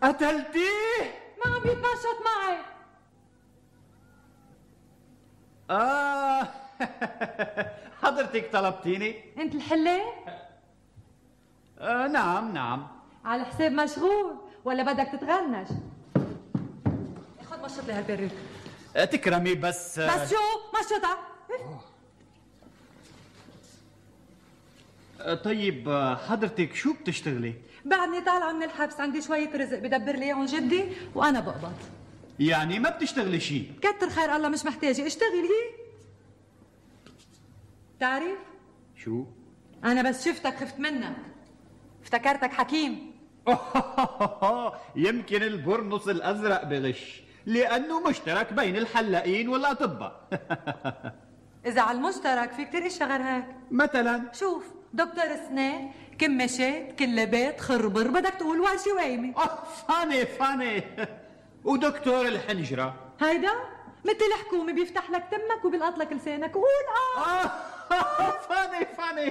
قتلتيه؟ ما عم يتنشط معي. حضرتك طلبتيني؟ انت الحلاق؟ نعم نعم. على حساب مشغول ولا بدك تتغنج؟ خد مشط لي هالبريك. تكرمي بس شو؟ مشطها. طيب حضرتك شو بتشتغلي؟ بعدني طالعة من الحبس، عندي شوية رزق بدبر لي اياهم جدي وانا بقبض. يعني ما بتشتغلي شيء؟ كتر خير الله، مش محتاجة اشتغل هي. تعرف؟ شو؟ انا بس شفتك خفت منك، افتكرتك حكيم. يمكن البرنص الازرق بغش لانه مشترك بين الحلاقين والاطباء. اذا على المشترك في كتير اشياء غير هيك. مثلا شوف، دكتور اسنان، كماشات، كلابات، خربر، بدك تقول واشي وقايمة. فاني ودكتور الحنجرة هيدا مثل الحكومة، بيفتح لك تمك وبيلقط لك لسانك. قول فاني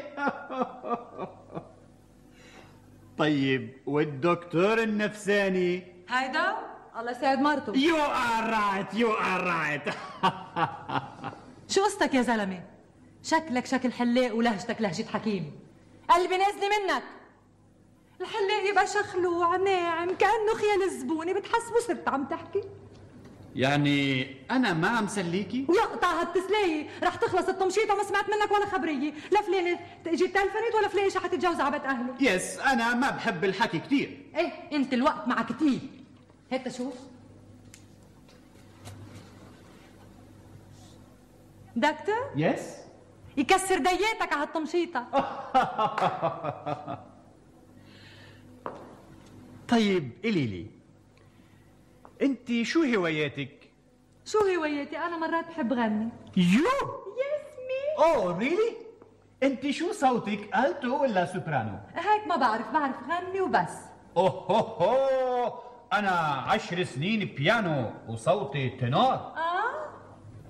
طيب والدكتور النفساني؟ هيدا الله يسعد مرته. You are right. شو قصتك يا زلمة؟ شكلك شكل حلاق ولهجتك لهجة حكيم. قلبي نازلة منك. الحلاق يبقى شخلوع ناعم كأنه خيال الزبونة، بتحسبه صرت عم تحكي. يعني أنا ما عم سليكي؟ ويقطع هالتسلية، رح تخلص الطمشيطة، ما سمعت منك ولا خبرية، لا فلانة اجت تلفنت ولا فلانة شحت تتجوز على بيت أهله. يس أنا ما بحب الحكي كتير. إيه أنت الوقت معك تقيل. هات شوف. دكتور؟ يس؟ يكسر دياتك على هالطمشيطة. طيب قولي لي انت شو هواياتك؟ شو هواياتي؟ انا مرات بحب غني. يو؟ يس مي. اوه ريلي؟ انت شو صوتك، التو ولا سوبرانو؟ هيك ما بعرف غني وبس. اوه انا 10 سنين بيانو وصوتي تنور.